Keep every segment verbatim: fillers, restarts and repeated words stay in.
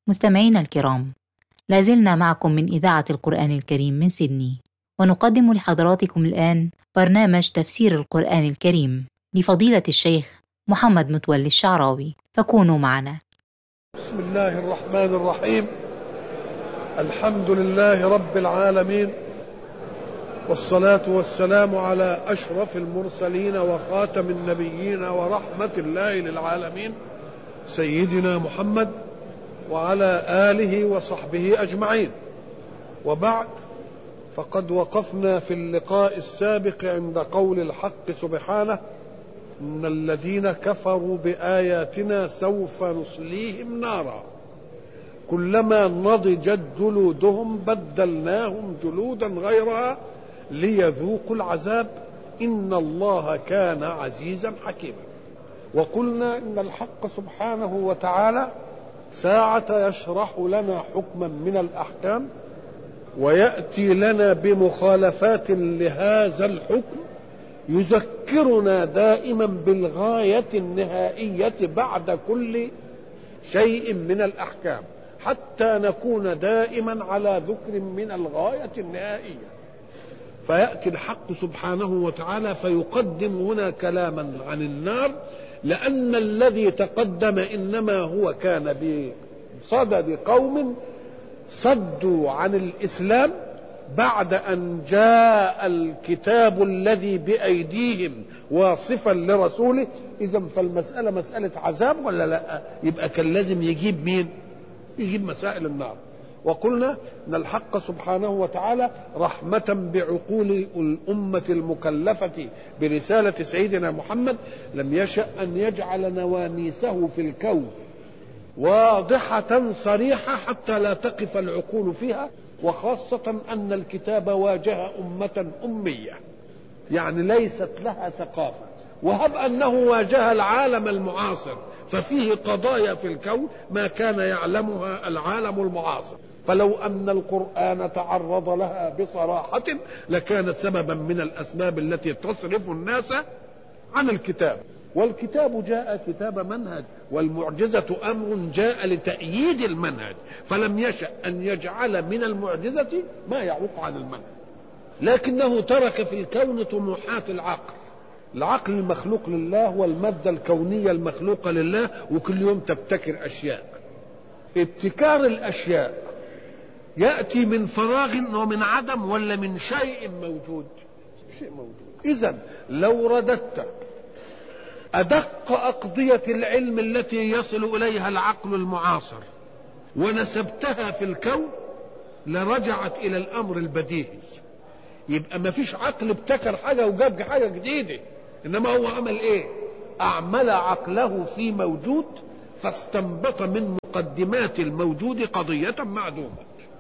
مستمعينا الكرام، لازلنا معكم من إذاعة القرآن الكريم من سيدني، ونقدم لحضراتكم الآن برنامج تفسير القرآن الكريم لفضيلة الشيخ محمد متولي الشعراوي، فكونوا معنا. بسم الله الرحمن الرحيم. الحمد لله رب العالمين، والصلاة والسلام على أشرف المرسلين وخاتم النبيين ورحمة الله للعالمين سيدنا محمد وعلى آله وصحبه أجمعين. وبعد، فقد وقفنا في اللقاء السابق عند قول الحق سبحانه: إن الذين كفروا بآياتنا سوف نصليهم نارا كلما نضجت جلودهم بدلناهم جلودا غيرها ليذوقوا العذاب إن الله كان عزيزا حكيما. وقلنا إن الحق سبحانه وتعالى ساعة يشرح لنا حكما من الأحكام ويأتي لنا بمخالفات لهذا الحكم يذكرنا دائما بالغاية النهائية بعد كل شيء من الأحكام، حتى نكون دائما على ذكر من الغاية النهائية. فيأتي الحق سبحانه وتعالى فيقدم هنا كلاما عن النار، لأن الذي تقدم إنما هو كان بصدد قوم صدوا عن الإسلام بعد أن جاء الكتاب الذي بأيديهم واصفا لرسوله. إذن فالمسألة مسألة عذاب ولا لا؟ يبقى كان لازم يجيب مين؟ يجيب مسائل النار. وقلنا أن الحق سبحانه وتعالى رحمة بعقول الأمة المكلفة برسالة سيدنا محمد لم يشأ أن يجعل نواميسه في الكون واضحة صريحة حتى لا تقف العقول فيها، وخاصة أن الكتاب واجه أمة أمية يعني ليست لها ثقافة، وهب أنه واجه العالم المعاصر ففيه قضايا في الكون ما كان يعلمها العالم المعاصر. فلو أن القرآن تعرض لها بصراحة لكانت سببا من الأسباب التي تصرف الناس عن الكتاب. والكتاب جاء كتاب منهج، والمعجزة أمر جاء لتأييد المنهج، فلم يشأ أن يجعل من المعجزة ما يعوق عن المنهج، لكنه ترك في الكون طموحات العقل. العقل المخلوق لله والمادة الكونية المخلوقة لله، وكل يوم تبتكر أشياء. ابتكار الأشياء يأتي من فراغ ومن عدم ولا من شيء موجود؟ شيء موجود. إذن لو رددت أدق أقضية العلم التي يصل إليها العقل المعاصر ونسبتها في الكون لرجعت إلى الأمر البديهي. يبقى ما فيش عقل ابتكر حاجة وجاب حاجة جديدة، إنما هو عمل إيه؟ أعمل عقله في موجود فاستنبط من مقدمات الموجود قضية معدومة،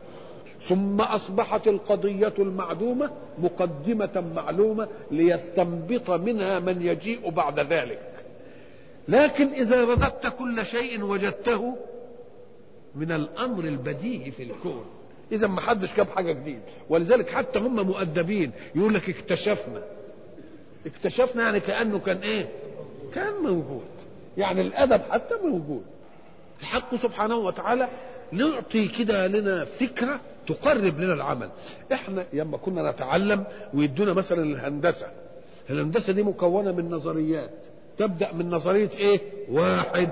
ثم أصبحت القضية المعدومة مقدمة معلومة ليستنبط منها من يجيء بعد ذلك. لكن إذا رددت كل شيء وجدته من الأمر البديهي في الكون، إذا ما حدش جاب حاجة جديدة. ولذلك حتى هم مؤدبين يقول لك اكتشفنا. اكتشفنا يعني كأنه كان إيه؟ كان موجود. يعني الأدب حتى موجود. الحق سبحانه وتعالى نعطي كده لنا فكرة تقرب لنا العمل. احنا لما كنا نتعلم ويدونا مثلا الهندسة، الهندسة دي مكونة من نظريات، تبدأ من نظرية ايه؟ واحد،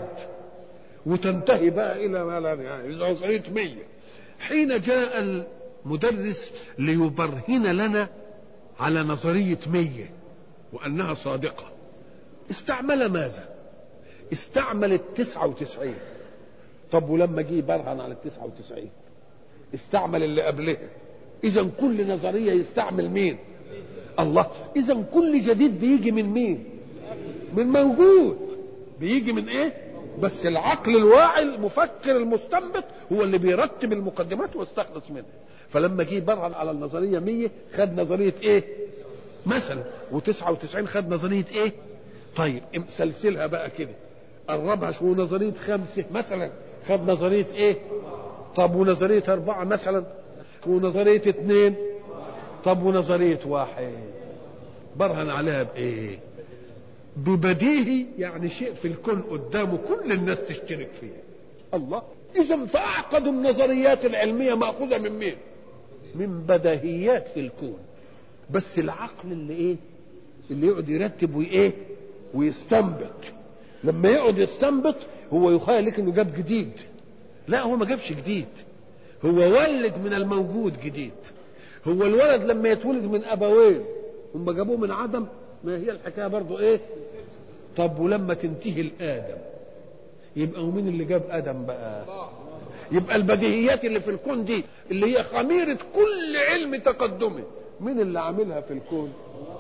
وتنتهي بقى الى ما لا يعني نظرية مية. حين جاء المدرس ليبرهن لنا على نظرية مية وأنها صادقة، استعمل ماذا؟ استعمل التسعة وتسعين. طب ولما جه برهن على التسعة وتسعين استعمل اللي قبلها. إذن كل نظرية يستعمل مين؟ الله. إذن كل جديد بيجي من مين؟ من موجود. بيجي من إيه؟ بس العقل الواعي المفكر المستنبط هو اللي بيرتب المقدمات ويستخلص منها. فلما جه برهن على النظرية مية خد نظرية إيه؟ مثلا، وتسعة وتسعين خد نظرية إيه؟ طيب سلسلها بقى كده، قربها شو نظرية خمسة مثلا خد نظرية إيه؟ طب ونظرية أربعة مثلا، ونظرية اثنين، طب ونظرية واحد برهن عليها بإيه؟ ببديهي، يعني شيء في الكون قدامه كل الناس تشترك فيه. الله. إذا فأعقد النظريات العلمية مأخوذة من مين؟ من بديهيات في الكون. بس العقل اللي ايه؟ اللي يقعد يرتب وايه؟ ويستنبط. لما يقعد يستنبط هو يخيل لك انه جاب جديد. لا، هو ما جابش جديد، هو ولد من الموجود جديد. هو الولد لما يتولد من ابوين هم جابوه من عدم، ما هي الحكايه برضو ايه؟ طب ولما تنتهي الادم يبقى مين اللي جاب ادم بقى؟ يبقى البديهيات اللي في الكون دي اللي هي خميره كل علم تقدمي، مين اللي عاملها في الكون؟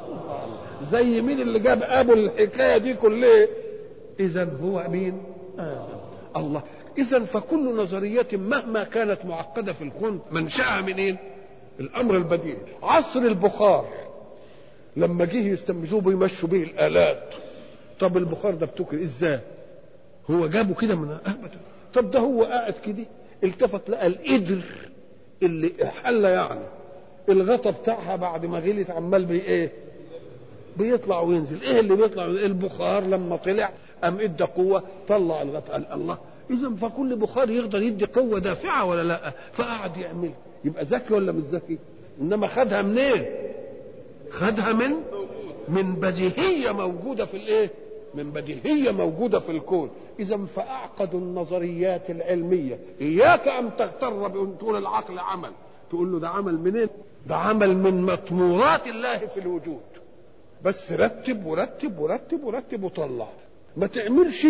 زي مين اللي جاب ابو الحكايه دي كلها؟ اذا هو مين؟ آدم. الله. اذا فكل نظريات مهما كانت معقده في الكون منشأها منين؟ الامر البديهي. عصر البخار لما جه يستنبذوه بيمشوا به الالات. طب البخار ده بتكر ازاي؟ هو جابه كده من ابدا. طب ده هو قاعد كده التفت لقى القدر اللي حل يعني الغطا بتاعها بعد ما غلت عمال بي ايه؟ بيطلع وينزل. ايه اللي بيطلع؟ البخار لما طلع قام ادى قوه طلع الغطا. قال الله. اذا فكل بخار يقدر يدي قوه دافعه ولا لا؟ فقعد يعمل. يبقى ذكي ولا مش ذكي؟ انما خدها منين؟ خدها من من بديهيه موجوده في الايه؟ من بديهيه موجوده في الكون. اذا فاعقد النظريات العلميه اياك ان تغتر بان تقول العقل عمل، تقول له ده عمل منين؟ ده عمل من مطمورات الله في الوجود. بس رتب ورتب ورتب ورتب وطلع. ما تعملش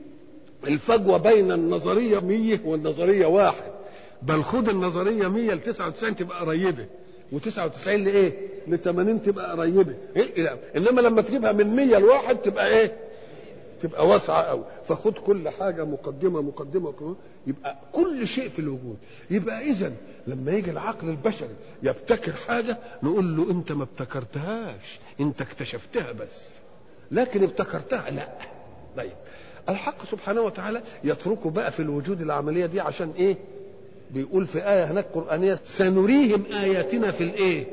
الفجوه بين النظريه مية والنظريه واحد، بل خد النظريه مية ل تسعة وتسعين تبقى قريبه، وتسعة وتسعين لايه؟ ل ثمانين تبقى قريبه. إيه؟ انما لما تجيبها من مية لواحد تبقى ايه؟ تبقى واسعه قوي. فخد كل حاجه مقدمه مقدمه مقدمة، يبقى كل شيء في الوجود. يبقى اذا لما يجي العقل البشري يبتكر حاجه نقول له انت ما ابتكرتهاش، انت اكتشفتها بس، لكن ابتكرتها لا. طيب الحق سبحانه وتعالى يتركه بقى في الوجود العمليه دي عشان ايه؟ بيقول في ايه هناك قرانيه سنريهم اياتنا في الايه؟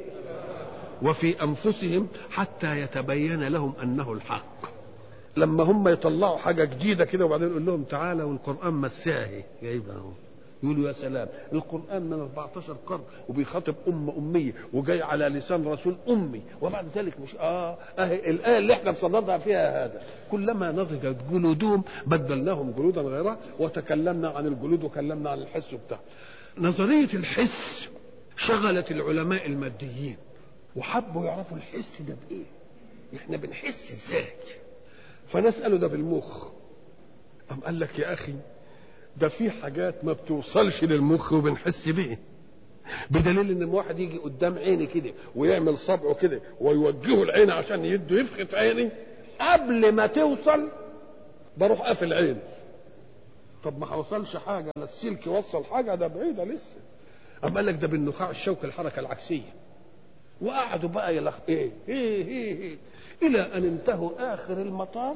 وفي انفسهم حتى يتبين لهم انه الحق. لما هم يطلعوا حاجه جديده كده وبعدين يقول لهم تعالى والقران مساهي جايبها اهو، يقولوا يا سلام القران من أربعتاشر قرن وبيخاطب امه اميه وجاي على لسان رسول امي، وبعد ذلك مش اه اهي الايه اللي احنا بصددها فيها هذا كلما نضجت جلودهم بدلناهم جلودا غيرها وتكلمنا عن الجلود وكلمنا عن الحس بتاعه. نظريه الحس شغلت العلماء الماديين وحبوا يعرفوا الحس ده بايه، احنا بنحس ازاي؟ فنسأله ده بالمخ. قام قال لك يا أخي ده في حاجات ما بتوصلش للمخ وبنحس بيه، بدليل ان واحد يجي قدام عيني كده ويعمل صبعه كده ويوجهه العين عشان يده يفخت عيني، قبل ما توصل بروح قافل عيني. طب ما هوصلش حاجة، لا السلك يوصل حاجة، ده بعيدة لسه. قام قال لك ده بالنخاع الشوكي الحركة العكسية. وقعدوا بقى يلخ ايه ايه ايه, إيه. الى ان انتهوا اخر المطاف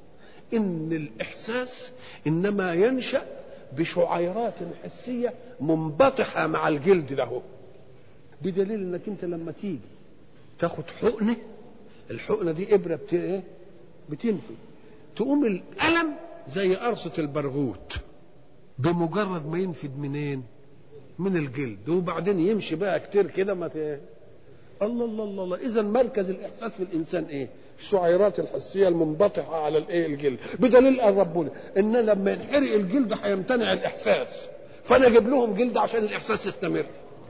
ان الاحساس انما ينشا بشعيرات حسيه منبطحه مع الجلد له، بدليل انك انت لما تيجي تاخد حقنه، الحقنه دي ابره بت... ايه بتنفي، تقوم الالم زي قرصه البرغوث بمجرد ما ينفد منين؟ من الجلد، وبعدين يمشي بقى كتير كده ما ت... الله الله الله الله. اذا مركز الاحساس في الانسان ايه؟ الشعيرات الحسيه المنبطحه على الايه؟ الجلد. بدليل ان ربنا ان لما ينحرق الجلد هيمتنع الاحساس، فانا اجيب لهم جلد عشان الاحساس يستمر.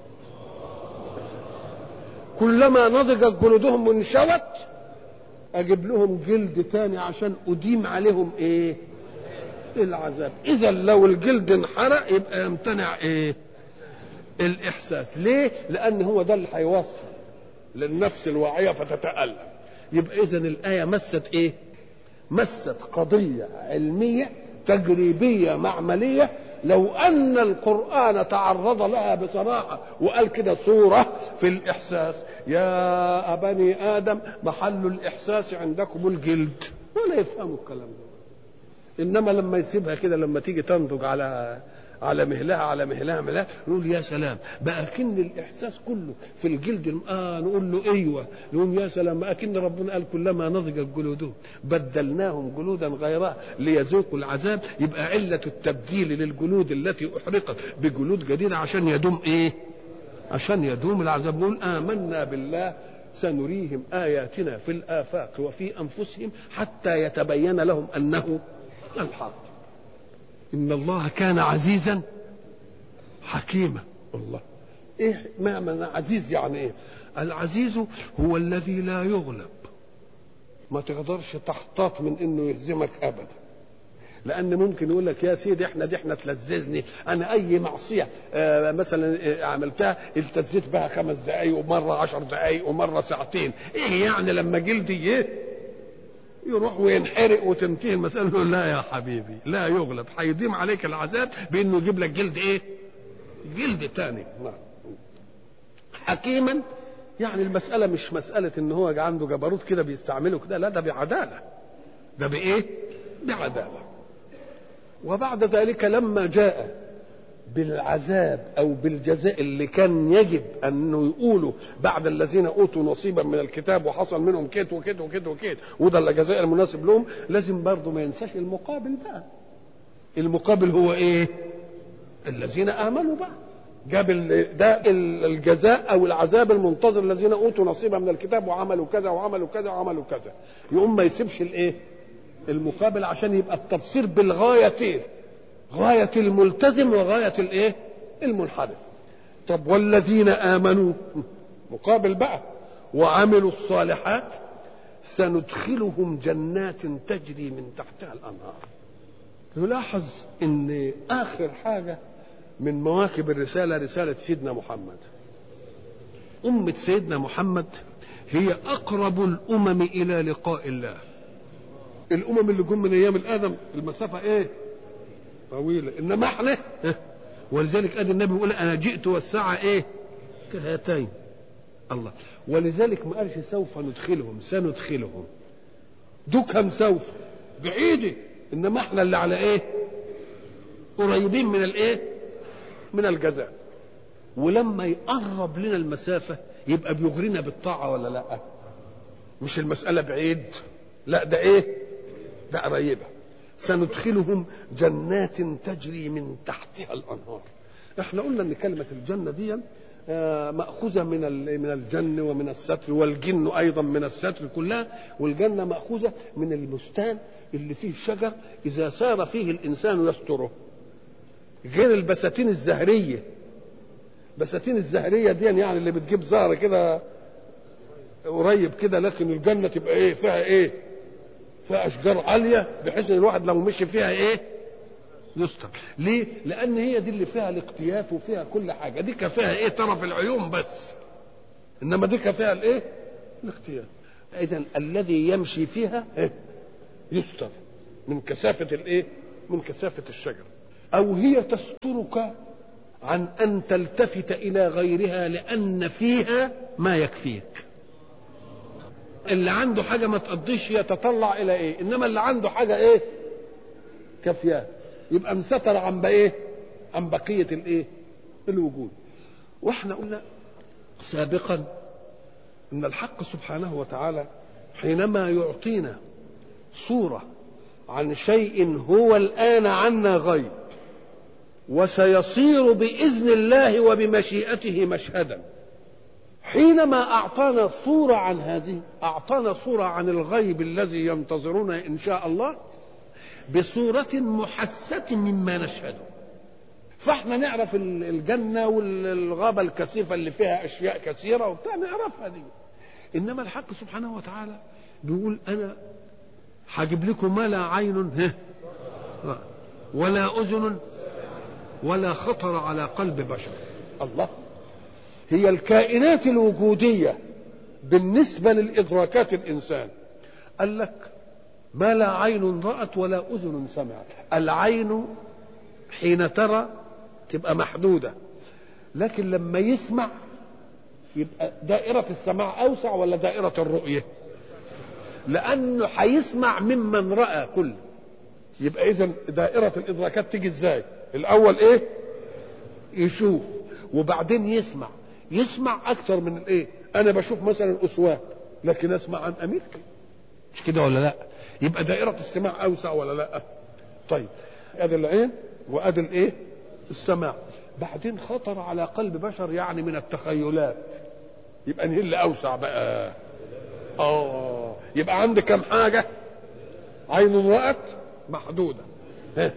كلما نضجت جلودهم وانشوت اجيب لهم جلد تاني عشان اديم عليهم ايه؟ العذاب. اذا لو الجلد انحرق يبقى يمتنع ايه؟ الاحساس. ليه؟ لان هو ده اللي هيوصل للنفس الواعيه فتتألم. يبقى اذا الايه مست ايه؟ مست قضيه علميه تجريبيه معمليه، لو ان القران تعرض لها بصراحه وقال كده صوره في الاحساس، يا بني ادم محل الاحساس عندكم الجلد، ولا يفهموا الكلام ده. انما لما يسيبها كده لما تيجي تنضج على على مهلها على مهلها مهلها، نقول يا سلام بقى كن الإحساس كله في الجلد. آه نقول له أيوة، نقول يا سلام بقى كن ربنا قال كلما نضجت جلودهم بدلناهم جلودا غيرها ليذوقوا العذاب. يبقى علة التبديل للجلود التي أحرقت بجلود جديدة عشان يدوم إيه؟ عشان يدوم العذاب. نقول آمنا بالله سنريهم آياتنا في الآفاق وفي أنفسهم حتى يتبين لهم أنه الحق. إن الله كان عزيزا حكيما. الله إيه معنى عزيز؟ يعني إيه العزيز؟ هو الذي لا يغلب، ما تقدرش تحتاط من إنه يهزمك أبدا. لأن ممكن يقول لك يا سيدي احنا دي احنا تلذذني، أنا أي معصية آه مثلا آه عملتها التزيت بها خمس دقايق ومرة عشر دقايق ومرة ساعتين، إيه يعني لما جلدي إيه يروح وينحرق وتنتهي المسألة؟ لا يا حبيبي لا يغلب، هيديم عليك العذاب بأنه يجيب لك جلد إيه؟ جلد تاني. حكيما يعني المسألة مش مسألة إن هو عنده جبروت كده بيستعمله كده، لا ده بعدالة، ده بإيه؟ بعدالة. وبعد ذلك لما جاء بالعذاب أو بالجزاء اللي كان يجب أنه يقولوا بعد الذين أوتوا نصيبا من الكتاب وحصل منهم كيت وكيت وكيت وكيت وده الجزاء المناسب لهم، لازم برضو ما ينساش المقابل بقى. المقابل هو إيه؟ الذين آمنوا بقى. جاب ده الجزاء أو العذاب المنتظر الذين أوتوا نصيبا من الكتاب وعملوا كذا وعملوا كذا وعملوا كذا، يقوم ما يسيبش الإيه؟ المقابل، عشان يبقى التبصير بالغايتين، غاية الملتزم وغاية الايه؟ المنحرف. طب والذين آمنوا مقابل بقى وعملوا الصالحات سندخلهم جنات تجري من تحتها الأنهار. نلاحظ ان آخر حاجة من مواكب الرسالة رسالة سيدنا محمد. أمة سيدنا محمد هي أقرب الأمم إلى لقاء الله. الأمم اللي جم من أيام الآدم المسافة إيه؟ طويلة، إنما إحنا ولذلك أدي النبي يقول أنا جئت والساعة إيه؟ كهاتين. الله، ولذلك ما قالش سوف ندخلهم، سندخلهم. دكهم سوف بعيدة، إنما إحنا اللي على إيه؟ قريبين من الإيه؟ من الجزاء. ولما يقرب لنا المسافة يبقى بيغرينا بالطاعة ولا لا؟ مش المسألة بعيد، لا ده إيه؟ ده قريبة. سندخلهم جنات تجري من تحتها الأنهار. احنا قلنا ان كلمة الجنة دي مأخوذة من من الجن ومن الستر، والجن أيضا من الستر كلها. والجنة مأخوذة من البستان اللي فيه شجر إذا سار فيه الإنسان يستره، غير البساتين الزهرية. بساتين الزهرية دي يعني اللي بتجيب زهر كده قريب كده، لكن الجنة تبقى ايه؟ فيها ايه؟ فيها أشجار عالية بحيث ان الواحد لو مشي فيها ايه؟ يستر. ليه؟ لأن هي دي اللي فيها الاقتيات وفيها كل حاجة. دي فيها ايه؟ طرف العيون بس، إنما دي فيها الايه؟ الاقتيات. إذن الذي يمشي فيها إيه؟ يستر من كثافة الايه؟ من كثافة الشجر. أو هي تسترك عن أن تلتفت إلى غيرها لأن فيها ما يكفيك. اللي عنده حاجة ما تقضيش يتطلع إلى إيه؟ إنما اللي عنده حاجة إيه؟ كافياه، يبقى انستر عن بإيه؟ عن بقية الإيه؟ الوجود. وإحنا قلنا سابقا إن الحق سبحانه وتعالى حينما يعطينا صورة عن شيء هو الآن عنا غيب وسيصير بإذن الله وبمشيئته مشهدا، حينما أعطانا صورة عن هذه أعطانا صورة عن الغيب الذي ينتظرنا إن شاء الله بصورة محسة مما نشهده. فاحنا نعرف الجنة والغابة الكثيفة اللي فيها أشياء كثيرة وبتاع نعرفها دي. إنما الحق سبحانه وتعالى بيقول أنا هجيب لكم ما لا عين ولا أذن ولا خطر على قلب بشر. الله، هي الكائنات الوجودية بالنسبة للإدراكات الإنسان قال لك ما لا عين رأت ولا أذن سمعت. العين حين ترى تبقى محدودة، لكن لما يسمع يبقى دائرة السماع أوسع ولا دائرة الرؤية؟ لأنه هيسمع ممن رأى كل. يبقى إذن دائرة الإدراكات تيجي إزاي؟ الاول ايه؟ يشوف وبعدين يسمع. يسمع اكتر من الايه؟ انا بشوف مثلا اسوان لكن اسمع عن امريكا، مش كده ولا لا؟ يبقى دائره السماع اوسع ولا لا؟ طيب ادي العين وادي الايه؟ السماع. بعدين خطر على قلب بشر يعني من التخيلات، يبقى نهي اللي اوسع بقى. اه يبقى عندي كم حاجه؟ عين رأت محدوده، ها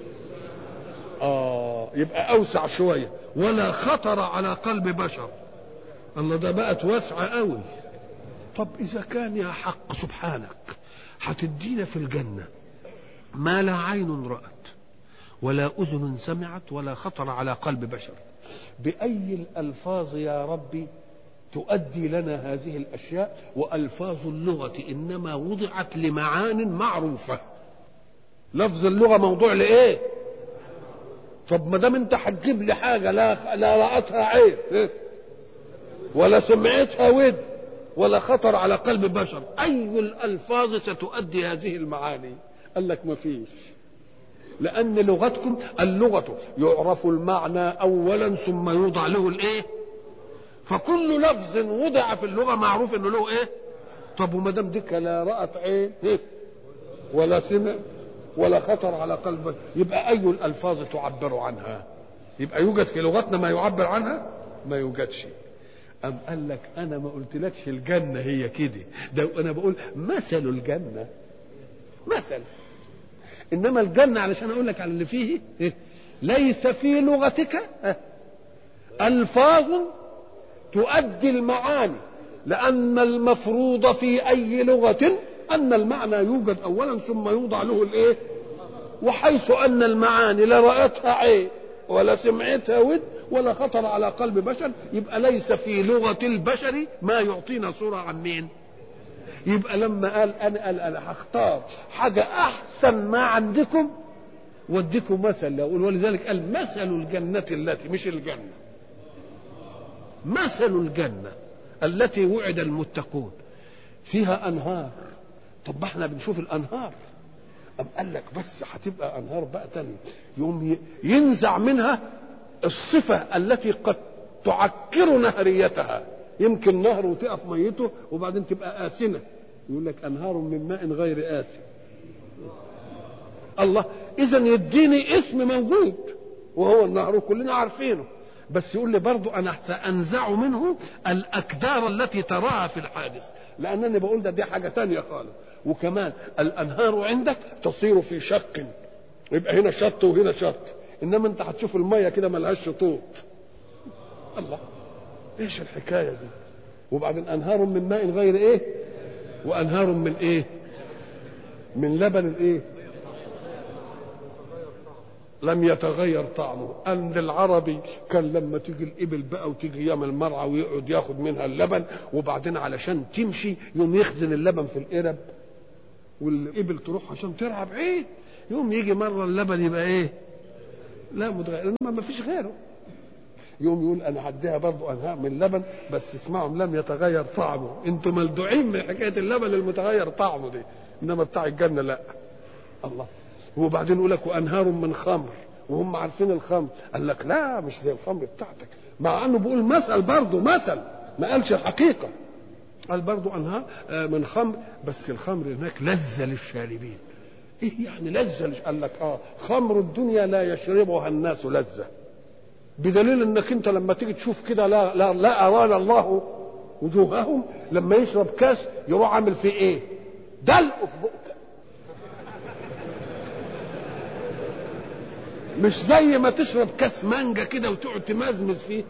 اه يبقى اوسع شويه. ولا خطر على قلب بشر، الله ده بقت واسعه قوي. طب اذا كان يا حق سبحانك هتدينا في الجنه ما لا عين رأت ولا اذن سمعت ولا خطر على قلب بشر، باي الالفاظ يا ربي تؤدي لنا هذه الاشياء؟ والفاظ اللغه انما وضعت لمعان معروفه. لفظ اللغه موضوع لايه؟ طب ما دام انت هتجيب لي حاجه لا لا رأتها عين ولا سمعتها ود ولا خطر على قلب بشر، اي الالفاظ ستؤدي هذه المعاني؟ قال لك ما فيش، لان لغتكم اللغه يعرف المعنى اولا ثم يوضع له الايه؟ فكل لفظ وضع في اللغه معروف انه له ايه؟ طب وما دام ديك لا رأت عين ولا سمع ولا خطر على قلبك، يبقى اي الالفاظ تعبر عنها؟ يبقى يوجد في لغتنا ما يعبر عنها؟ ما يوجدش. أم قال لك انا ما قلتلكش الجنه هي كده، ده انا بقول مثل الجنه، مثل. انما الجنه علشان اقول لك على اللي فيه ليس في لغتك الفاظ تؤدي المعاني، لان المفروض في اي لغه ان المعنى يوجد اولا ثم يوضع له الايه؟ وحيث ان المعاني لا رأتها عين ولا سمعتها ود ولا خطر على قلب بشر، يبقى ليس في لغة البشر ما يعطينا صورة عن مين. يبقى لما قال انا قال انا هختار حاجة احسن ما عندكم واديكم مثل، ولذلك قال مثل الجنة التي، مش الجنة، مثل الجنة التي وعد المتقون فيها انهار. طب ما احنا بنشوف الانهار. أم قال لك بس هتبقى انهار بقى تاني يوم ينزع منها الصفة التي قد تعكر نهريتها. يمكن نهر وتقف ميته وبعدين تبقى آسنة، يقول لك انهار من ماء غير آسن. الله، اذا يديني اسم موجود وهو النهر كلنا عارفينه، بس يقول لي برضو انا سانزع منه الاكدار التي تراها في الحادث، لانني بقول ده دي حاجة تانية خالص. وكمان الانهار عندك تصير في شق، يبقى هنا شط وهنا شط، انما انت هتشوف المية كده ملهاش شطوط. الله، ايش الحكاية دي؟ وبعدين انهار من ماء غير ايه؟ وانهار من ايه؟ من لبن الايه؟ لم يتغير طعمه. عند العربي كان لما تيجي الإبل بقى وتيجي يوم المرعى ويقعد ياخد منها اللبن، وبعدين علشان تمشي يوم يخزن اللبن في القرب، والإبل تروح عشان ترعى بعيد، يوم يجي مرة اللبن يبقى ايه؟ لا متغير، انما ما فيش غيره. يوم يقول انا هديها برضو انهاء من لبن بس اسمعهم لم يتغير طعمه. انتم ملدوعين من حكايه اللبن المتغير طعمه دي، انما بتاع الجنه لا. الله. وبعدين يقول لك وانهار من خمر، وهم عارفين الخمر. قال لك لا مش زي الخمر بتاعتك، مع انه بيقول مثل برضه، مثل ما قالش الحقيقه. قال برضه انهار من خمر، بس الخمر هناك لذة للشاربين. ايه يعني لذة؟ قال لك اه خمر الدنيا لا يشربها الناس لذة، بدليل انك انت لما تيجي تشوف كده لا لا, لا ارانا الله وجوههم لما يشرب كاس يروح عامل فيه ايه؟ دلق في بقه، مش زي ما تشرب كاس مانجا كده وتقعد تمزمز فيه.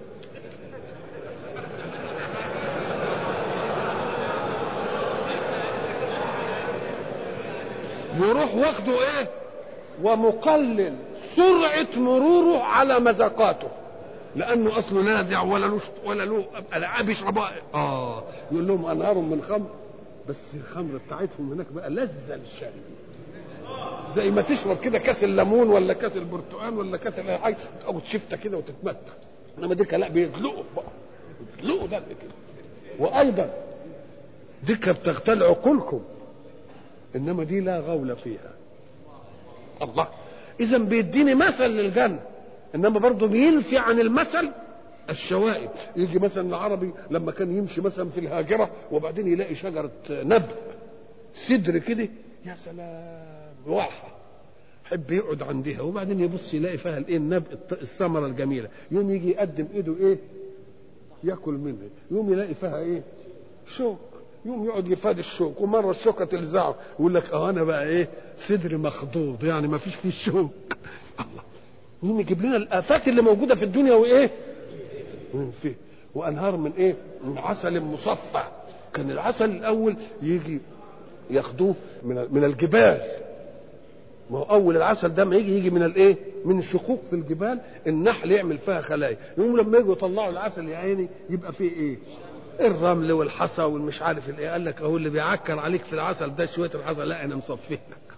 يروح واخده ايه؟ ومقلل سرعة مروره على مذاقاته، لانه اصله نازع ولا له ولا له العاب يشربها. اه يقول لهم انهار من خمر، بس الخمر بتاعتهم هناك بقى لذة للشاربين، زي ما تشرب كده كاس الليمون ولا كاس البرتقال ولا كاس اي حاجه او تشفته كده وتتمتع. انما ديك لا، بيدلقوا في بقى، بيدلقوا ده كده. وايضا ديك بتغتال عقولكم، انما دي لا غول فيها. الله، اذا بيديني مثل للجنه، انما برضه بينفي عن المثل الشوائب. يجي مثلا العربي لما كان يمشي مثلا في الهاجره وبعدين يلاقي شجره نبق سدر كده، يا سلام واحه يحب يقعد عندها، وبعدين يبص يلاقي فيها الايه النبق الثمره الجميله، يوم يجي يقدم ايده ايه ياكل منها، يوم يلاقي فيها ايه شوك، يوم يقعد يفاد الشوك، ومره الشوكه تلزعه يقول لك اه انا بقى ايه صدري مخضوض يعني ما فيش فيه شوك. الله، يوم يجيب لنا الافات اللي موجوده في الدنيا وايه فيه. وانهار من ايه من عسل مصفى. كان العسل الاول يجي ياخدوه من من الجبال، ما هو اول العسل ده ما يجي يجي من الايه من شقوق في الجبال، النحل يعمل فيها خلايا، يوم لما يجوا يطلعوا العسل يا عيني يبقى فيه ايه الرمل والحصى والمش عارف الايه. قال لك اهو اللي بيعكر عليك في العسل ده شويه العسل، لا انا مصفيه لك،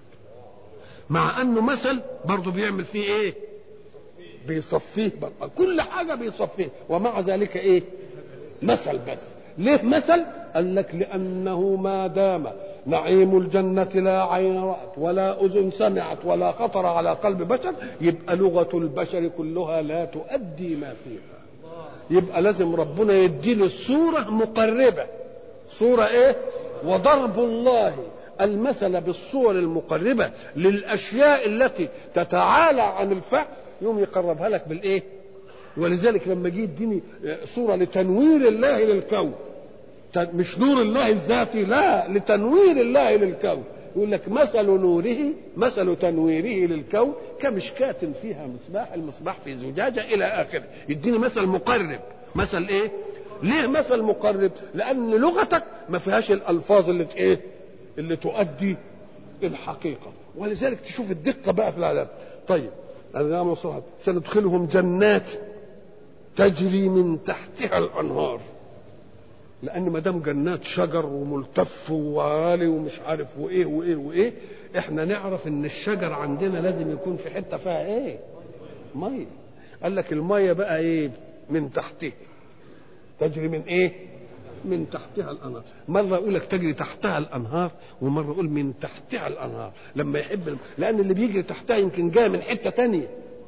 مع انه مثل برضه بيعمل فيه ايه بيصفيه برضه، كل حاجه بيصفيه، ومع ذلك ايه مثل. بس ليه مثل؟ قال لك لانه ما دام نعيم الجنة لا عين رأت ولا أذن سمعت ولا خطر على قلب بشر، يبقى لغة البشر كلها لا تؤدي ما فيها. يبقى لازم ربنا يديله الصورة مقربة. صورة ايه؟ وضرب الله المثل بالصور المقربة للأشياء التي تتعالى عن الفعل يوم يقربها لك بالايه. ولذلك لما جه يديني صورة لتنوير الله للكون، مش نور الله الذاتي، لا لتنوير الله للكون، يقول لك مثل نوره مثل تنويره للكون كمشكاة فيها مصباح، المصباح في زجاجة إلى آخره. يديني مثل مقرب. مثل إيه؟ ليه مثل مقرب؟ لأن لغتك ما فيهاش الألفاظ اللي إيه؟ اللي تؤدي الحقيقة. ولذلك تشوف الدقة بقى في العالم. طيب أنا سندخلهم جنات تجري من تحتها الأنهار، لان ما دام جنات شجر وملتف وعالي ومش عارف وايه وايه وايه، احنا نعرف ان الشجر عندنا لازم يكون في حته فيها ايه ميه. قال لك الميه بقى ايه من تحتها تجري من ايه من تحتها الانهار. مره يقول لك تجري تحتها الانهار، ومره يقول من تحتها الانهار. لما يحب، لان اللي بيجري تحتها يمكن جاء من حته تانية،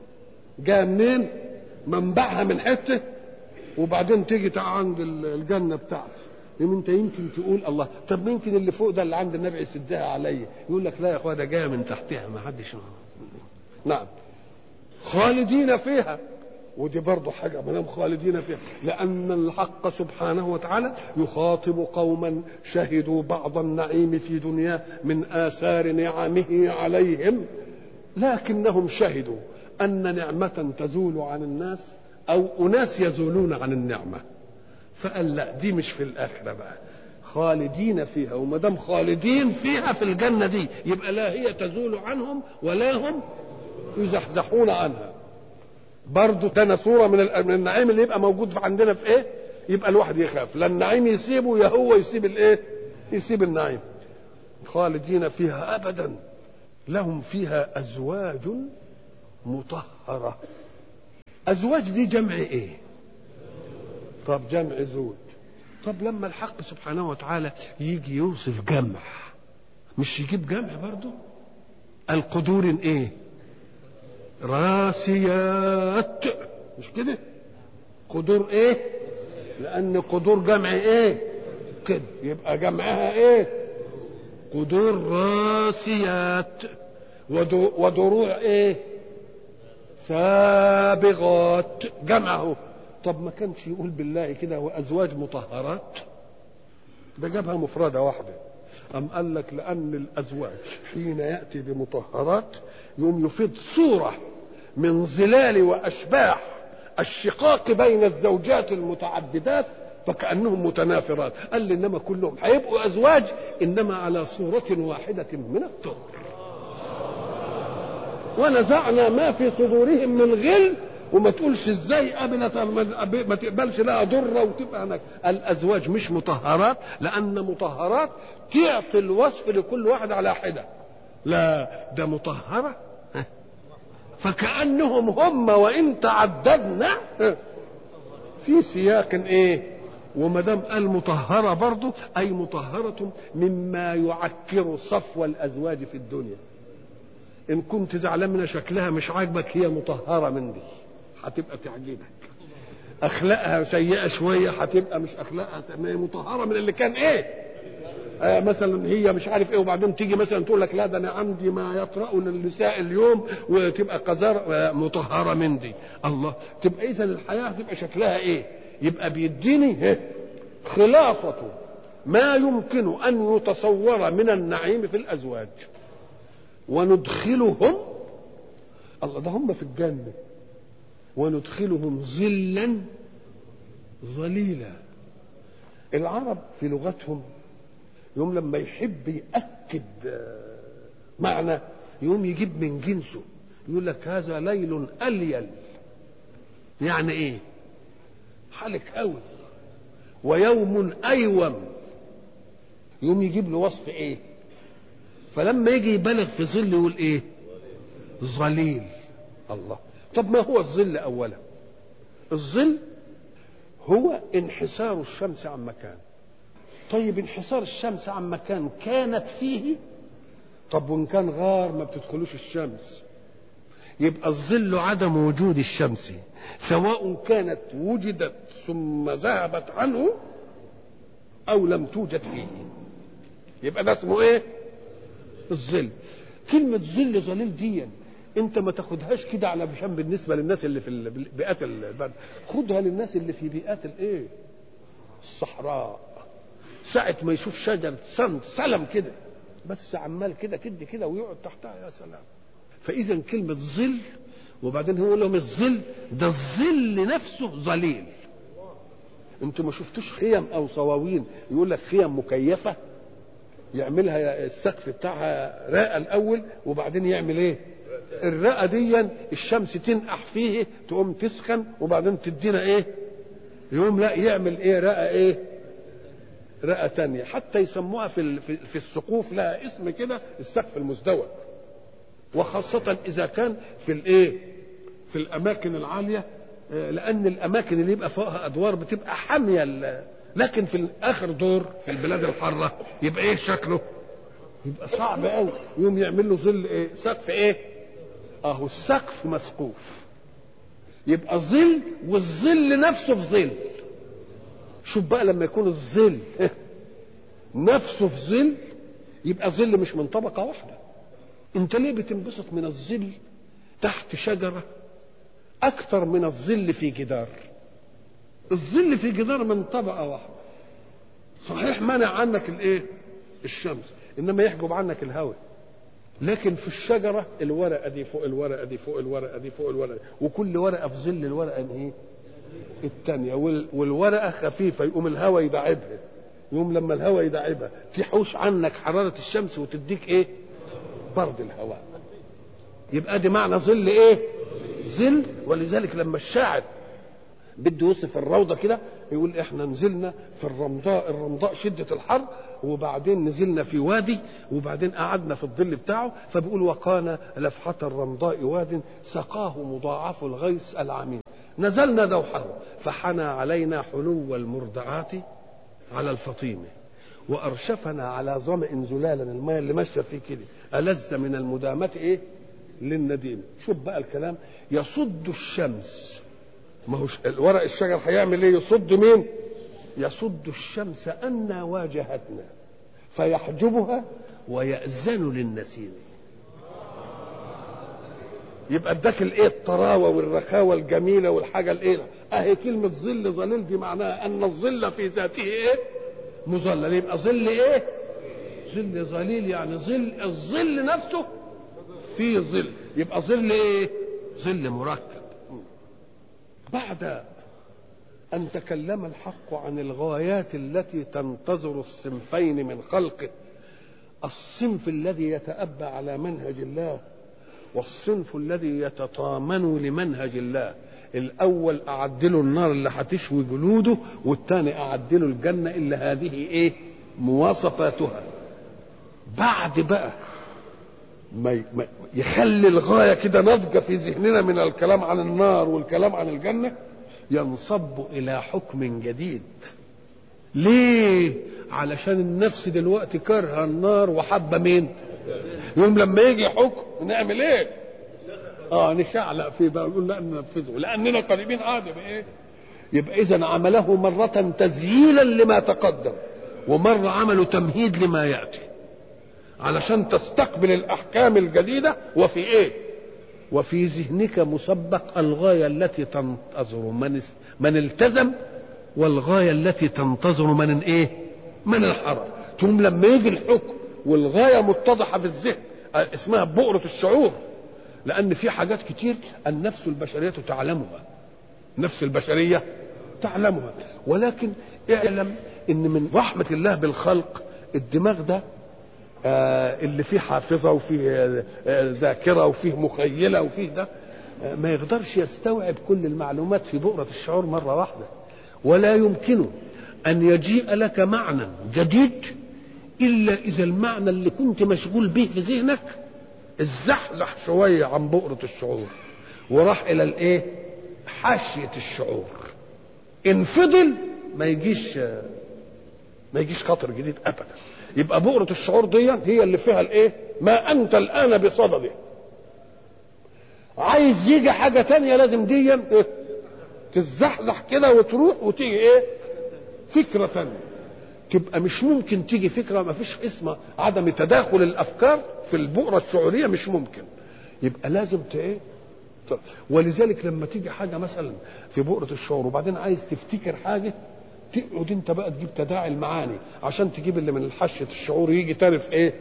جاء منين منبعها من حته، وبعدين تيجي عند الجنه بتاعتي، انت يمكن تقول الله طب يمكن اللي فوق ده اللي عند النبي يسدها عليا، يقول لك لا يا اخويا ده جاي من تحتها ما حدش. نعم خالدين فيها، ودي برضه حاجه ما دام خالدين فيها، لان الحق سبحانه وتعالى يخاطب قوما شهدوا بعض النعيم في دنياه من آثار نعمه عليهم، لكنهم شهدوا ان نعمه تزول عن الناس او اناس يزولون عن النعمه، فقال لا دي مش في الاخره بقى، خالدين فيها. وما دام خالدين فيها في الجنه دي يبقى لا هي تزول عنهم ولا هم يزحزحون عنها. برضه ده صوره من النعيم اللي يبقى موجود عندنا في ايه، يبقى الواحد يخاف لا النعيم يسيبه يا هو يسيب الايه يسيب النعيم. خالدين فيها ابدا، لهم فيها ازواج مطهره. أزواج دي جمع إيه؟ طب جمع زوج. طب لما الحق سبحانه وتعالى يجي يوصف جمع مش يجيب جمع برضو؟ القدور إيه؟ راسيات، مش كده؟ قدور إيه؟ لأن قدور جمع إيه؟ كده، يبقى جمعها إيه؟ قدور راسيات. ودروع إيه؟ سابغات، جمعه. طب ما كانش يقول بالله كده وازواج مطهرات؟ ده جابها مفردة واحدة. أم قال لك لأن الأزواج حين يأتي بمطهرات يوم يفيد صورة من ظلال وأشباح الشقاق بين الزوجات المتعددات فكأنهم متنافرات. قال لي إنما كلهم هيبقوا أزواج إنما على صورة واحدة من الطهر، ونزعنا ما في صدورهم من غل. وما تقولش ازاي قبلت ما تقبلش لها ضره وتبقى هناك. الازواج مش مطهرات لان مطهرات تعطي الوصف لكل واحد على حده، لا ده مطهره فكانهم هم وان تعددنا في سياق ايه. وما دام قال مطهره برضه اي مطهره مما يعكر صفو الازواج في الدنيا. إن كنت زعلان منها شكلها مش عاجبك هي مطهرة من دي هتبقى تعجبك، أخلاقها سيئة شوية هتبقى مش أخلاقها مطهرة من اللي كان إيه آه مثلا هي مش عارف ايه، وبعدين تيجي مثلا تقول لك لا ده انا عندي ما يطرأ للنساء اليوم وتبقى قذارة مطهرة من دي. الله، تبقى اذا الحياة تبقى شكلها ايه؟ يبقى بيديني خلاصة ما يمكن ان يتصور من النعيم في الازواج، وندخلهم الله ده هم في الجنة وندخلهم ظلا ظليلا. العرب في لغتهم يوم لما يحب يأكد معنى يوم يجيب من جنسه، يقول لك هذا ليل أليل، يعني ايه؟ حالك قوي. ويوم أيوم، يوم يجيب له وصف ايه؟ فلما يجي يبالغ في ظل يقول ايه؟ ظليل. الله، طب ما هو الظل اولا؟ الظل هو انحسار الشمس عن مكان. طيب انحسار الشمس عن مكان كانت فيه، طب وان كان غار ما بتدخلوش الشمس، يبقى الظل عدم وجود الشمس، سواء كانت وجدت ثم ذهبت عنه او لم توجد فيه، يبقى ده اسمه ايه؟ الظل. كلمة ظل ظليل دي انت ما تاخدهاش كده على بشان بالنسبة للناس اللي في بيئات البلد، خدها للناس اللي في بيئات الايه؟ الصحراء، ساعة ما يشوف شجر سند سلم كده بس عمال كده كده كده ويقعد تحتها، يا سلام. فإذا كلمة ظل، وبعدين هو لهم الظل ده الظل نفسه ظليل. انتوا ما شفتوش خيم او صواوين يقول لك خيم مكيفة، يعملها السقف بتاعها راقة الاول وبعدين يعمل ايه؟ الرقة دي الشمس تنقح فيه تقوم تسخن وبعدين تدينا ايه؟ يوم لا يعمل ايه؟ رقة ايه؟ رقة تانية، حتى يسموها في في السقوف لها اسم كده، السقف المزدوج. وخاصة إذا كان في الإيه؟ في الأماكن العالية، لأن الأماكن اللي يبقى فوقها أدوار بتبقى حامية، لكن في آخر دور في البلاد الحارة يبقى إيه شكله؟ يبقى صعب قوي. يوم يعمل له ظل إيه؟ سقف إيه؟ أهو السقف مسقوف، يبقى ظل، والظل نفسه في ظل. شوف بقى لما يكون الظل نفسه في ظل، يبقى ظل مش من طبقة واحدة. انت ليه بتنبسط من الظل تحت شجرة اكتر من الظل في جدار؟ الظل في جدار من طبقة واحدة، صحيح منع عنك الايه؟ الشمس، انما يحجب عنك الهواء. لكن في الشجرة الورقة دي فوق الورقة دي فوق الورقة دي فوق الورقة دي، وكل ورقة في ظل الورقة ايه؟ التانية. والورقة خفيفة يقوم الهواء يدعبها، يقوم لما الهواء يدعبها تحوش عنك حرارة الشمس وتديك ايه؟ برد الهواء. يبقى دي معنى ظل ايه؟ ظل. ولذلك لما الشاعر بده يوصف الروضة كده يقول احنا نزلنا في الرمضاء، الرمضاء شدة الحر، وبعدين نزلنا في وادي، وبعدين قعدنا في الظل بتاعه، فبيقول وقانا لفحة الرمضاء واد سقاه مضاعف الغيث العميم، نزلنا دوحه فحنى علينا حلو المرضعات على الفطيمة، وأرشفنا على ظمأ زلالا، الماء اللي ماشية فيه كده ألذ من المدامة ايه؟ للنديم. شوف بقى الكلام، يصد الشمس، ما هو الورق الشجر هيعمل ايه؟ يصد مين؟ يصد الشمس أن واجهتنا فيحجبها ويأذن للنسيم. يبقى اداك الايه؟ الطراوه والرخاوه الجميله والحاجه الايه. اهي كلمه ظل ظليل دي معناها ان الظل في ذاته ايه؟ مظلل. يبقى ظل ايه؟ ظل ظليل، يعني ظل الظل نفسه في ظل، يبقى ظل ايه؟ ظل مركب. بعد ان تكلم الحق عن الغايات التي تنتظر الصنفين من خلقه، الصنف الذي يتأبى على منهج الله والصنف الذي يتطامن لمنهج الله. الاول اعدله النار اللي هتشوي جلوده، والثاني اعدله الجنه اللي هذه ايه؟ مواصفاتها. بعد بقى ما يخلي الغايه كده نضجه في ذهننا من الكلام عن النار والكلام عن الجنه، ينصب الى حكم جديد. ليه؟ علشان النفس دلوقتي كارهه النار وحابه مين؟ يوم لما يجي حكم نعمل ايه؟ اه نشعلق فيه بقى ونقول لا ننفذه لاننا قريبين عادي بايه؟ يبقى اذا عمله مرة تذييلا لما تقدم ومرة عمله تمهيد لما ياتي علشان تستقبل الاحكام الجديدة. وفي ايه؟ وفي ذهنك مسبق الغاية التي تنتظر من من التزم والغاية التي تنتظر من ايه؟ من الحرم. ثم لما يجي الحكم والغاية متضحة في الذهن اسمها بؤرة الشعور، لأن في حاجات كتير النفس البشرية تعلمها، النفس البشرية تعلمها، ولكن اعلم ان من رحمة الله بالخلق الدماغ ده آه اللي فيه حافظة وفيه آه ذاكرة وفيه مخيلة وفيه ده آه ما يقدرش يستوعب كل المعلومات في بؤرة الشعور مرة واحدة، ولا يمكنه أن يجيء لك معنى جديد إلا إذا المعنى اللي كنت مشغول به في ذهنك الزحزح شوية عن بؤرة الشعور وراح إلى الإيه؟ حاشية الشعور. إن فضل ما يجيش ما يجيش خطر جديد أبدا. يبقى بؤرة الشعور دي هي اللي فيها الإيه؟ ما أنت الآن بصدده. عايز يجي حاجة تانية لازم دي تتزحزح كده وتروح وتيجي إيه؟ فكرة تانية. تبقى مش ممكن تيجي فكرة ما فيش اسمها عدم تداخل الأفكار في البؤرة الشعورية، مش ممكن. يبقى لازم ايه؟ ولذلك لما تيجي حاجة مثلا في بؤرة الشعور وبعدين عايز تفتكر حاجة تقعد انت بقى تجيب تداعي المعاني عشان تجيب اللي من حشية الشعور يجي تاني في ايه؟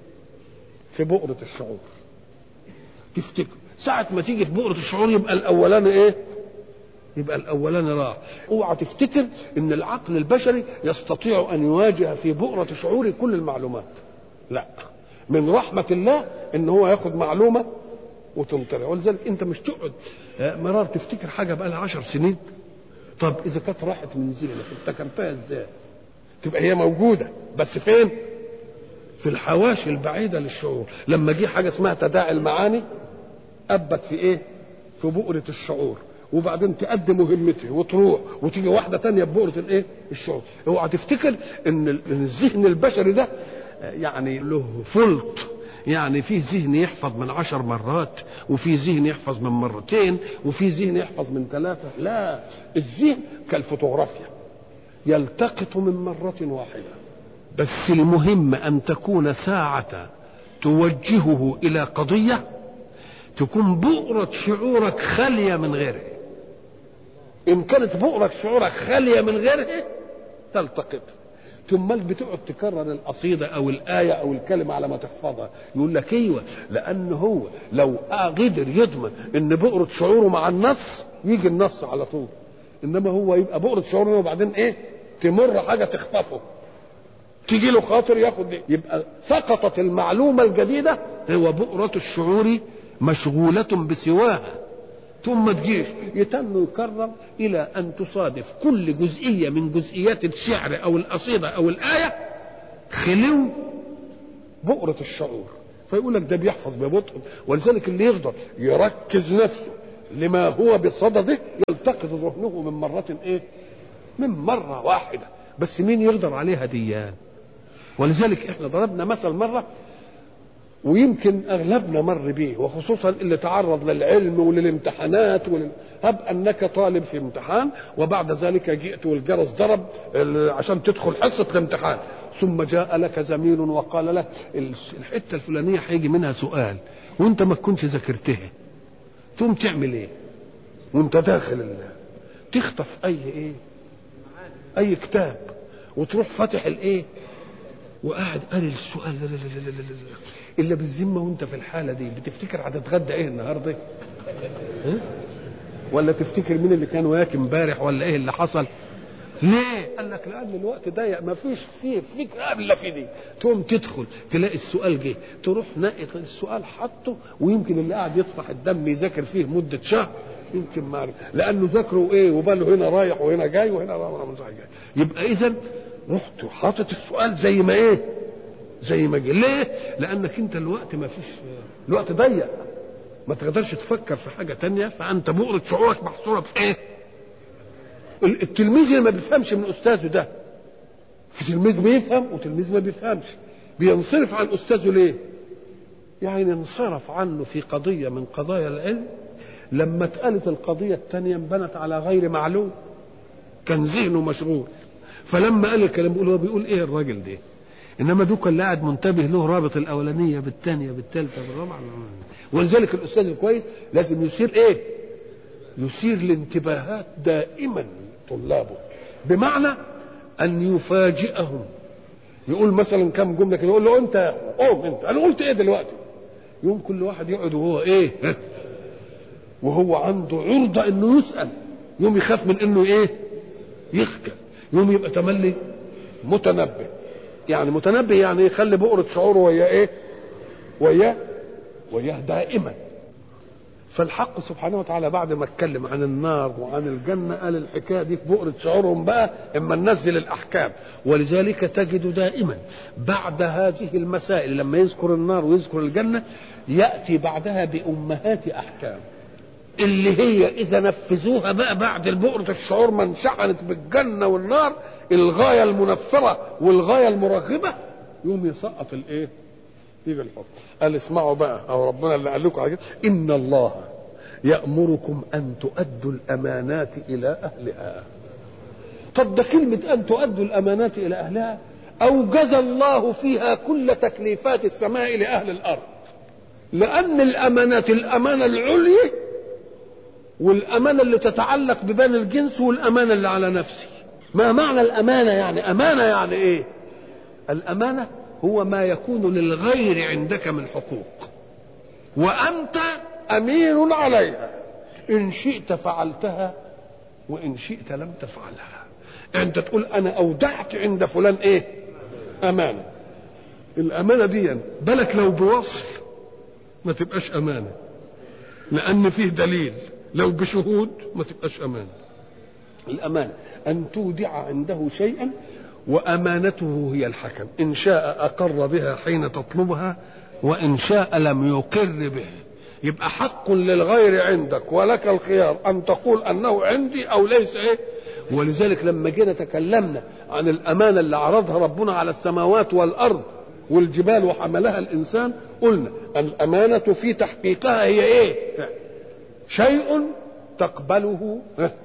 في بؤرة الشعور تفتكر. ساعة ما تيجي في بؤرة الشعور يبقى الأولاني ايه؟ يبقى الاولاني راح. اوعى تفتكر ان العقل البشري يستطيع ان يواجه في بؤرة شعوري كل المعلومات، لا، من رحمة الله ان هو ياخد معلومة وتنطرح. ولذلك انت مش تقعد مرار تفتكر حاجة بقى لها عشر سنين، طب اذا كانت راحت من ذهنك افتكرتها ازاي؟ تبقى هي موجودة بس فين؟ في الحواشي البعيدة للشعور. لما جه حاجة اسمها تداعي المعاني أبت في ايه؟ في بؤرة الشعور، وبعدين تؤدي مهمته وتروح وتيجي واحده تانية ببؤرة الايه؟ الشعور. اوعى تفتكر ان الذهن البشري ده يعني له فلط، يعني فيه ذهن يحفظ من عشر مرات وفيه ذهن يحفظ من مرتين وفيه ذهن يحفظ من ثلاثه. لا، الذهن كالفوتوغرافيا يلتقط من مره واحده، بس المهم ان تكون ساعه توجهه الى قضيه تكون بؤرة شعورك خالية من غيره. إن كانت بؤرة شعورك خالية من غيره تلتقط. ثم بتقعد تكرر القصيدة أو الآية أو الكلمة على ما تحفظها. يقول لك أيوة، لأن هو لو قدر يضمن إن بؤرة شعوره مع النص يجي النص على طول، إنما هو يبقى بؤرة شعوره وبعدين إيه؟ تمر حاجة تخطفه، تيجي له خاطر ياخد دي. يبقى سقطت المعلومة الجديدة، هو بؤرة الشعور مشغولة بسواها، ثم تجيش يتم يكرر إلى أن تصادف كل جزئية من جزئيات الشعر أو القصيدة أو الآية خلو بؤرة الشعور. فيقول لك ده بيحفظ ببطء. ولذلك اللي يقدر يركز نفسه لما هو بصدده يلتقط ذهنه من مرة إيه؟ من مرة واحدة. بس مين يقدر عليها ديان؟ ولذلك احنا ضربنا مثل مرة ويمكن اغلبنا مر به، وخصوصا اللي تعرض للعلم وللامتحانات ولل... هب انك طالب في امتحان وبعد ذلك جئت والجرس ضرب عشان تدخل حصه الامتحان، ثم جاء لك زميل وقال لك الحته الفلانيه هيجي منها سؤال وانت ما تكونش ذاكرتها، ثم تعمل ايه وانت داخل الله؟ تخطف اي ايه اي كتاب وتروح فاتح الايه وقاعد قاري السؤال. لا لا لا لا لا لا. الا بالذمه وانت في الحاله دي بتفتكر هتتغدى ايه النهارده؟ ها؟ ولا تفتكر مين اللي كان واكل امبارح ولا ايه اللي حصل؟ ليه؟ قال لك لان الوقت ضيق ما فيش فيه فكره الا في دي. تقوم تدخل تلاقي السؤال جه، تروح ناقي السؤال حطه، ويمكن اللي قاعد يطفح الدم يذاكر فيه مده شهر يمكن ما عرف، لانه ذاكره ايه وباله هنا رايح وهنا جاي وهنا رايح وهنا جاي. يبقى اذا رحت حاطط السؤال زي ما ايه؟ زي ما جه. ليه؟ لانك انت الوقت ما فيش، الوقت ضيق ما تقدرش تفكر في حاجه تانية، فانت بؤرة شعورك محصوره في ايه؟ التلميذ اللي ما بيفهمش من استاذه ده، في تلميذ بيفهم وتلميذ ما بيفهمش، بينصرف عن استاذه ليه؟ يعني انصرف عنه في قضية من قضايا العلم، لما اتقالت القضية الثانية انبنت على غير معلوم، كان ذهنه مشغول، فلما قال الكلام بيقول هو بيقول ايه الراجل ده، انما دوك اللي قاعد منتبه له رابط الاولانيه بالثانيه بالثالثه بالرابعه. ولذلك الاستاذ الكويس لازم يثير ايه؟ يثير الانتباهات دائما طلابه، بمعنى ان يفاجئهم. يقول مثلا كم جمله كده، يقول له انت يا اخويا قوم انت، انا قلت ايه دلوقتي؟ يوم كل واحد يقعد وهو ايه وهو عنده عرضه انه يسال، يوم يخاف من انه ايه يخجل، يوم يبقى تملي متنبه. يعني متنبه يعني يخلي بؤرة شعوره وياه ايه؟ وياه وياه دائما. فالحق سبحانه وتعالى بعد ما اتكلم عن النار وعن الجنة قال الحكاية دي في بؤرة شعورهم بقى اما ننزل الاحكام. ولذلك تجد دائما بعد هذه المسائل لما يذكر النار ويذكر الجنة يأتي بعدها بأمهات احكام، اللي هي اذا نفذوها بقى بعد البؤرة الشعور ما انشحنت بالجنة والنار الغاية المنفرة والغاية المرغبة، يوم يسقط الايه؟ يجي الحكم. قال اسمعوا بقى، او ربنا اللي قال لكم على كده، ان الله يأمركم ان تؤدوا الامانات الى اهلها. طب ده كلمة ان تؤدوا الامانات الى اهلها اوجز الله فيها كل تكليفات السماء لاهل الارض، لان الامانات الامانة العليا والامانة اللي تتعلق ببني الجنس والامانة اللي على نفسي. ما معنى الامانة؟ يعني امانة يعني ايه؟ الامانة هو ما يكون للغير عندك من حقوق وانت امين عليها، ان شئت فعلتها وان شئت لم تفعلها. انت تقول انا اودعت عند فلان ايه؟ امانة. الامانة دي بالك لو بوصل ما تبقاش امانة لان فيه دليل، لو بشهود ما تبقاش امانة. الامانة ان تودع عنده شيئا وامانته هي الحكم، ان شاء اقر بها حين تطلبها وان شاء لم يقر به. يبقى حق للغير عندك ولك الخيار ان تقول انه عندي او ليس ايه. ولذلك لما جينا تكلمنا عن الامانه اللي عرضها ربنا على السماوات والارض والجبال وحملها الانسان، قلنا الامانه في تحقيقها هي ايه؟ شيء تقبله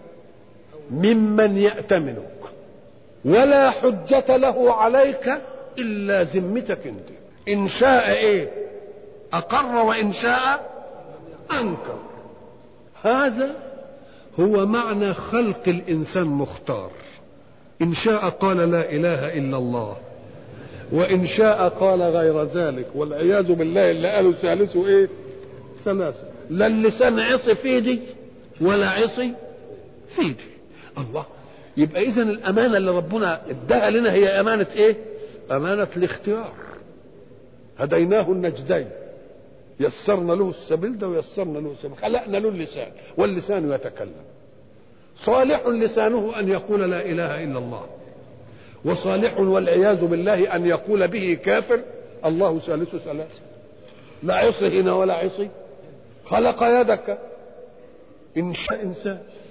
ممن يأتمنك ولا حجة له عليك إلا ذمتك أنت. إن شاء إيه؟ أقر وإن شاء أنكر. هذا هو معنى خلق الإنسان مختار. إن شاء قال لا إله إلا الله وإن شاء قال غير ذلك، والعياذ بالله اللي قالوا ثالثه إيه؟ ثلاثة. لا اللسان عصي في دي ولا عصي في دي. الله. يبقى إذن الأمانة اللي ربنا اداها لنا هي أمانة إيه؟ أمانة الاختيار. هديناه النجدين، يسرنا له السبيل ده ويسرنا له السبيل، خلقنا له اللسان واللسان يتكلم. صالح لسانه أن يقول لا إله إلا الله، وصالح والعياذ بالله أن يقول به كافر الله ثالث ثلاثة. لا عصي هنا ولا عصي. خلق يدك إن شاء إنسان